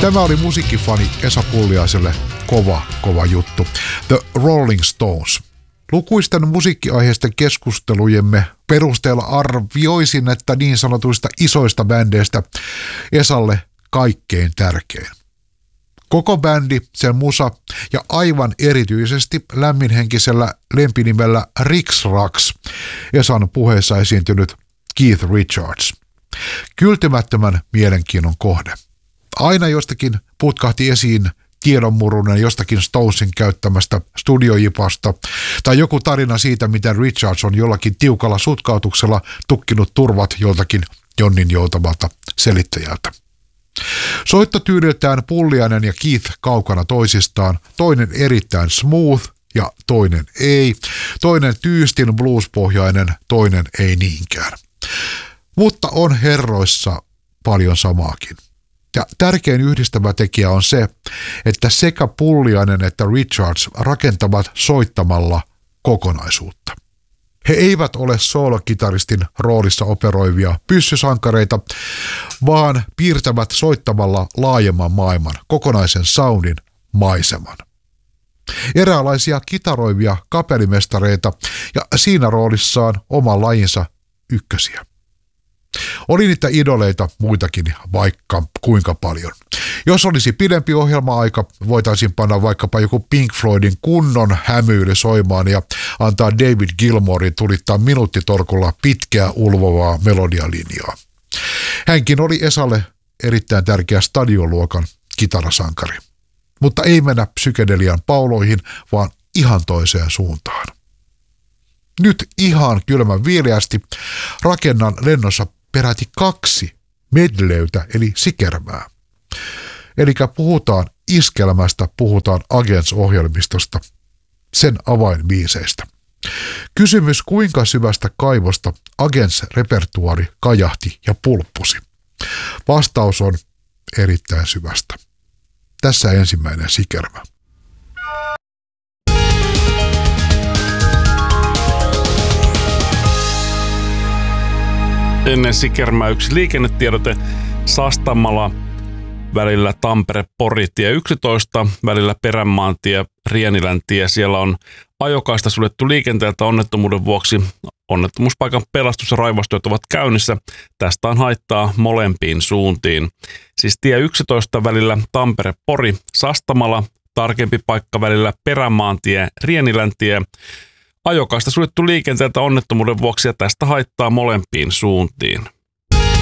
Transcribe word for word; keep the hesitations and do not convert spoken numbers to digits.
Tämä oli musiikkifani Esa Pulliaiselle kova, kova juttu. The Rolling Stones. Lukuisten musiikkiaiheisten keskustelujemme perusteella arvioisin, että niin sanotuista isoista bändeistä Esalle kaikkein tärkein. Koko bändi, sen musa ja aivan erityisesti lämminhenkisellä lempinimellä Rix Rax Esan puheessa esiintynyt Keith Richards. Kyltymättömän mielenkiinnon kohde. Aina jostakin putkahti esiin tiedonmurunen jostakin Stonesin käyttämästä studiojipasta tai joku tarina siitä, miten Richards on jollakin tiukalla sutkautuksella tukkinut turvat joltakin jonnin joutamalta selittäjältä. Soittotyyliltään Pulliainen ja Keith kaukana toisistaan, toinen erittäin smooth ja toinen ei, toinen tyystin bluespohjainen, toinen ei niinkään. Mutta on herroissa paljon samaakin. Ja tärkein yhdistävä tekijä on se, että sekä Pulliainen että Richards rakentavat soittamalla kokonaisuutta. He eivät ole soolokitaristin roolissa operoivia pyssysankareita, vaan piirtävät soittamalla laajemman maailman, kokonaisen soundin, maiseman. Eräänlaisia kitaroivia kapellimestareita ja siinä roolissaan oman lajinsa ykkösiä. Oli niitä idoleita muitakin vaikka kuinka paljon. Jos olisi pidempi ohjelma-aika, voitaisiin panna vaikkapa joku Pink Floydin kunnon hämyily soimaan ja antaa David Gilmourin tulittaa minuuttitorkulla pitkää ulvovaa melodialinjaa. Hänkin oli Esalle erittäin tärkeä stadioluokan kitarasankari. Mutta ei mennä psykedelian pauloihin, vaan ihan toiseen suuntaan. Nyt ihan kylmän viileästi rakennan lennossa peräti kaksi medleytä eli sikermää. Eli puhutaan iskelmästä, puhutaan Agents-ohjelmistosta, sen avainbiiseistä. Kysymys, kuinka syvästä kaivosta Agents-repertuaari kajahti ja pulppusi? Vastaus on erittäin syvästä. Tässä ensimmäinen sikermä. Ennen sikermää yksi liikennetiedote. Sastamala välillä Tampere-Pori tie yksitoista, välillä Peränmaantie, Rieniläntie. Siellä on ajokaista suljettu liikenteeltä onnettomuuden vuoksi. Onnettomuuspaikan pelastus- ja raivastyöt ovat käynnissä. Tästä on haittaa molempiin suuntiin. Siis tie yksitoista välillä Tampere-Pori, Sastamala, tarkempi paikka välillä Peränmaantie, Rieniläntie. Ajokaista suljettu liikenteeltä onnettomuuden vuoksi ja tästä haittaa molempiin suuntiin.